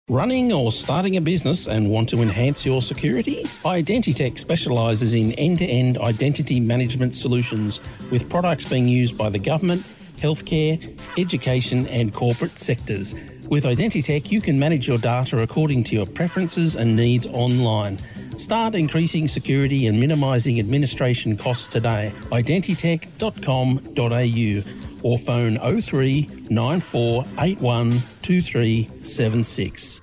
Running or starting a business and want to enhance your security? Identitech specialises in end-to-end identity management solutions with products being used by the government, healthcare, education and corporate sectors. With Identitech, you can manage your data according to your preferences and needs online. Start increasing security and minimising administration costs today. Identitech.com.au or phone 03 9481 2376.